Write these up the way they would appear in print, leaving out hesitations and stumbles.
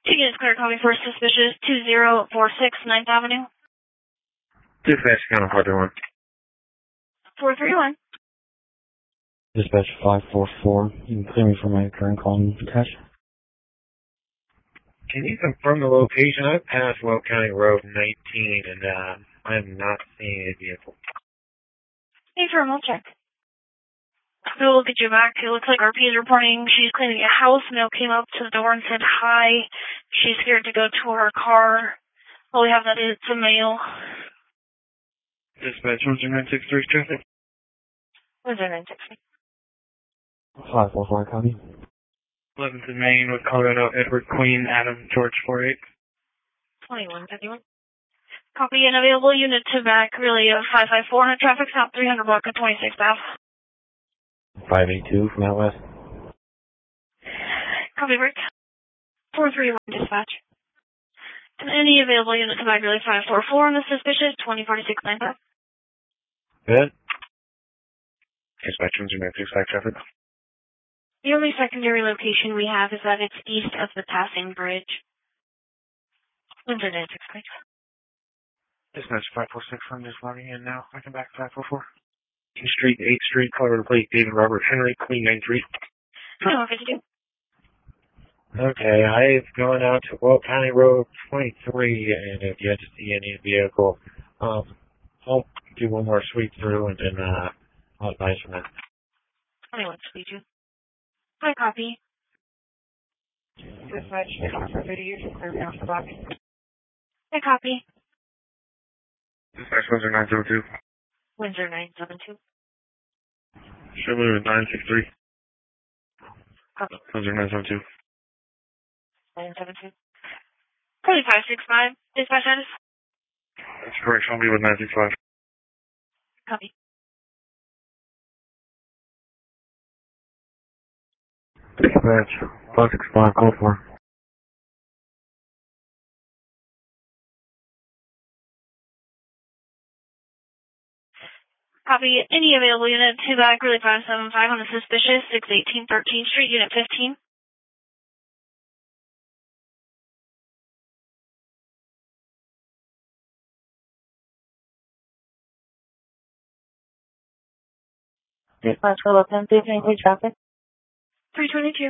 Ticket is clear, copy for suspicious 2046 9th Avenue. Dispatch, counter 431. 431. Dispatch 544. You can clear me for my current call and attach. Can you confirm the location? I've passed Will County Road 19 and I'm not seeing a vehicle. Hey, for a remote check. We'll get you back. It looks like RP is reporting she's cleaning a house. Male came up to the door and said hi. She's scared to go to her car. All we have that is a male. Dispatch 10963 traffic. 10963. 544, copy. 11th and Main with Colorado, Edward, Queen, Adam, George 48. 2151. Copy an available unit to back relay of 554 on a traffic stop 300 block of 26th Ave. 582 from out west. Copy break. 431 dispatch. And any available unit to back relay 544 on the suspicious 2046 9th Ave. Good. Dispatch 10965 traffic. The only secondary location we have is that it's east of the passing bridge. 10963. Dispatch 546, I'm just logging in now. I can back 544. 8th Street, 8th Street, Colorado Plate, David Robert Henry, Queen 93. 2152. Okay, I've gone out to Will County Road 23 and have yet to see any vehicle. I'll do one more sweep through and then I'll advise from that. 2152. Hi, copy. Dispatch, for video, clear me off the block. Hi, copy. Dispatch 10902. Windsor 972. Sherman 963. Copy. Windsor 972. 972. Cody 565. Dispatch status. That's correct. I'll be with 965. Copy. Dispatch 565, call for. Copy any available unit to back relay 575 on the suspicious 618 13th Street, unit 15. Dispatch for Los Angeles, include traffic. 322.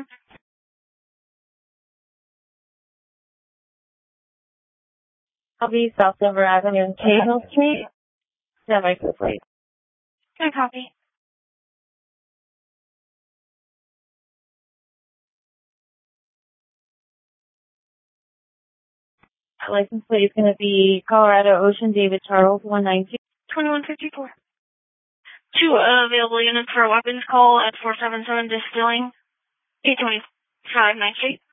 Copy, South Silver Avenue and Cahill Street. Semi-plate. Hi, copy. License plate is going to be Colorado Ocean David Charles 192. 2154. Two available units for a weapons call at 477 Distilling, 825 9th Street.